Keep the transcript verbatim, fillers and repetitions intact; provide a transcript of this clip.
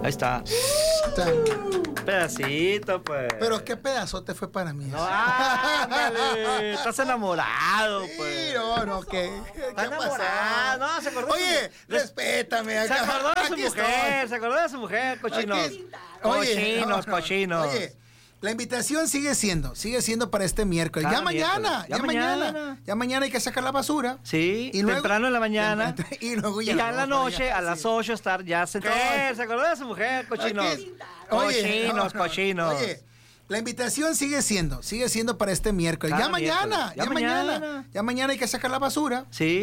Ahí está. Pedacito, pues. Pero qué pedazote fue para mí. No, ándale, estás enamorado, pues. Sí, no, no, ¿qué? Está enamorado. No, se acordó. Oye, de su... respétame. Se Acá, acordó de su aquí mujer, estoy. se acordó de su mujer, cochinos. Aquí... Oye, cochinos, no, no. cochinos. Oye, la invitación sigue siendo, sigue siendo para este miércoles. Cada ya mañana, miércoles. ya, Ya mañana. mañana. Ya mañana hay que sacar la basura. Sí, Y luego- temprano en la mañana. Y luego Y ya. ya en la no, noche, ya, a las sí. ocho, estar ya sentado. ¿Qué? Se acordó de su mujer, cochinos. Aquí- Oye, Cochinos, no, no. cochinos. Oye, la invitación sigue siendo, sigue siendo para este miércoles. Cada Ya mañana, miércoles. ya, Ya mañana. mañana. Ya mañana hay que sacar la basura. Sí.